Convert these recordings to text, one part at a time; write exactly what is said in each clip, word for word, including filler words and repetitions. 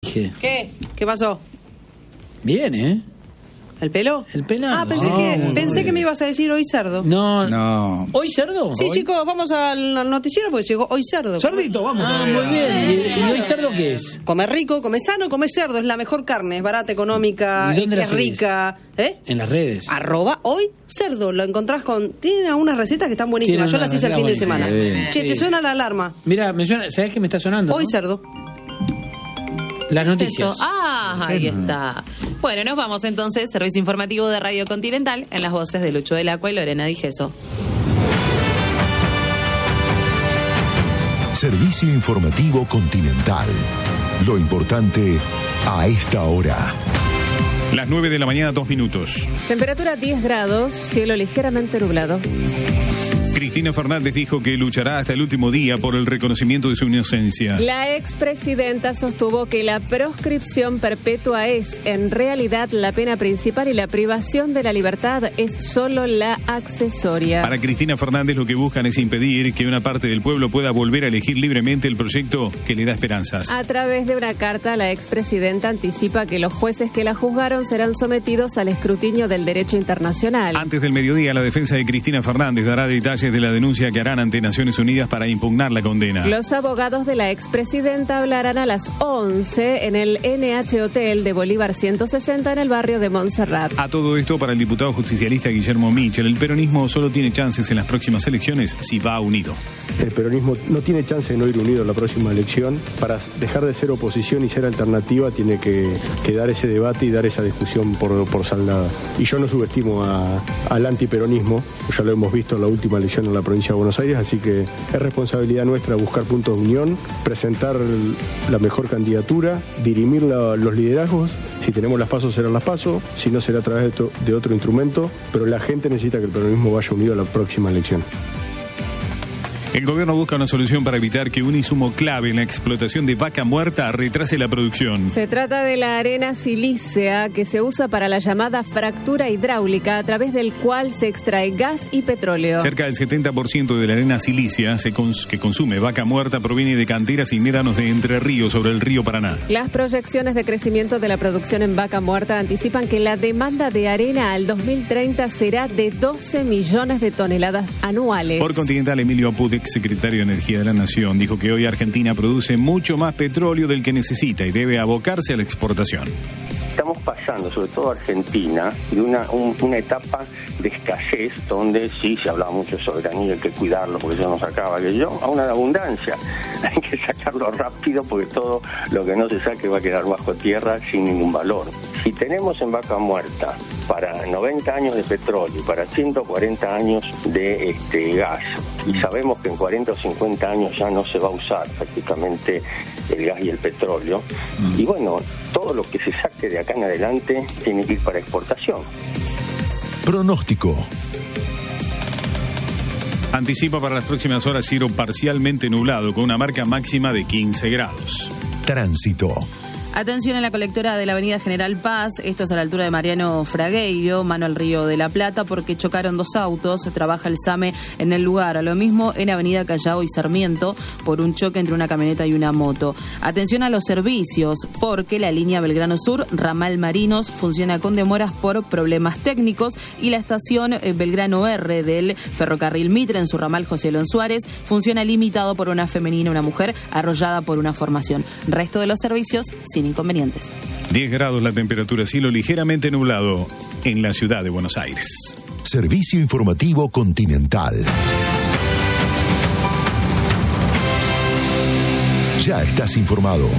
¿Qué? ¿Qué? ¿Qué pasó? Bien, ¿eh? ¿El pelo? El pelo. Ah, pensé, no, que, pensé que me ibas a decir hoy cerdo. No, No. ¿Hoy cerdo? Sí, ¿Hoy? chicos, vamos al noticiero porque llegó hoy cerdo. Cerdito, vamos. Ah, muy bien. ¿Y, y hoy cerdo qué es? Comer rico, comer sano, comer cerdo. Es la mejor carne. Es barata, económica, ¿Y dónde es la seguís? rica. ¿Eh? En las redes. Arroba hoy cerdo. Lo encontrás con... Tiene algunas recetas que están buenísimas. Tiene Yo las hice el fin unas de semana. recetas Che, Sí. ¿te suena la alarma? Mira, me suena, ¿sabés qué me está sonando? Hoy ¿no? cerdo. Las noticias. Eso. Ah, ahí está. Bueno, nos vamos entonces. Servicio informativo de Radio Continental en las voces de Lucho del Acua y Lorena Digeso. Servicio informativo Continental. Lo importante a esta hora. Las nueve de la mañana, dos minutos. Temperatura diez grados, cielo ligeramente nublado. Cristina Fernández dijo que luchará hasta el último día por el reconocimiento de su inocencia. La expresidenta sostuvo que la proscripción perpetua es, en realidad, la pena principal y la privación de la libertad es solo la accesoria. Para Cristina Fernández lo que buscan es impedir que una parte del pueblo pueda volver a elegir libremente el proyecto que le da esperanzas. A través de una carta, la expresidenta anticipa que los jueces que la juzgaron serán sometidos al escrutinio del derecho internacional. Antes del mediodía, la defensa de Cristina Fernández dará detalles de la denuncia que harán ante Naciones Unidas para impugnar la condena. Los abogados de la expresidenta hablarán a las once en el N H Hotel de Bolívar ciento sesenta en el barrio de Montserrat. A todo esto, para el diputado justicialista Guillermo Michel, el peronismo solo tiene chances en las próximas elecciones si va unido. El peronismo no tiene chance de no ir unido en la próxima elección. Para dejar de ser oposición y ser alternativa tiene que, que dar ese debate y dar esa discusión por, por saldada. Y yo no subestimo a, al antiperonismo, ya lo hemos visto en la última elección en la provincia de Buenos Aires, así que es responsabilidad nuestra buscar puntos de unión, presentar la mejor candidatura, dirimir la, los liderazgos. Si tenemos las pasos serán las pasos, si no será a través de, to, de otro instrumento, pero la gente necesita que el peronismo vaya unido a la próxima elección. El gobierno busca una solución para evitar que un insumo clave en la explotación de vaca muerta retrase la producción. Se trata de la arena silícea que se usa para la llamada fractura hidráulica, a través del cual se extrae gas y petróleo. Cerca del setenta por ciento de la arena silicia se cons- que consume vaca muerta proviene de canteras y médanos de Entre Ríos sobre el río Paraná. Las proyecciones de crecimiento de la producción en vaca muerta anticipan que la demanda de arena al dos mil treinta será de doce millones de toneladas anuales. Por Continental, Emilio Apud, secretario de Energía de la Nación, dijo que hoy Argentina produce mucho más petróleo del que necesita y debe abocarse a la exportación. Estamos pasando, sobre todo Argentina, de una, un, una etapa de escasez donde sí se hablaba mucho de soberanía, hay que cuidarlo porque eso nos acaba, que yo, a una abundancia. Hay que sacarlo rápido porque todo lo que no se saque va a quedar bajo tierra sin ningún valor. Si tenemos en vaca muerta para noventa años de petróleo, para ciento cuarenta años de este gas, y sabemos que en cuarenta o cincuenta años ya no se va a usar prácticamente el gas y el petróleo, mm. y bueno, todo lo que se saque de acá en adelante tiene que ir para exportación. Pronóstico. Anticipa para las próximas horas cielo parcialmente nublado con una marca máxima de quince grados. Tránsito. Atención a la colectora de la avenida General Paz, esto es a la altura de Mariano Fragueiro, mano al Río de la Plata, porque chocaron dos autos, trabaja el SAME en el lugar. A lo mismo en avenida Callao y Sarmiento, por un choque entre una camioneta y una moto. Atención a los servicios, porque la línea Belgrano Sur, ramal Marinos, funciona con demoras por problemas técnicos, y la estación Belgrano R del ferrocarril Mitre en su ramal José Lon Suárez funciona limitado por una femenina, una mujer arrollada por una formación. Resto de los servicios sin inconvenientes. diez grados la temperatura, cielo ligeramente nublado en la ciudad de Buenos Aires. Servicio informativo Continental. Ya estás informado.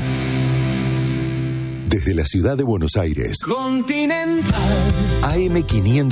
Desde la ciudad de Buenos Aires. Continental. A M quinientos.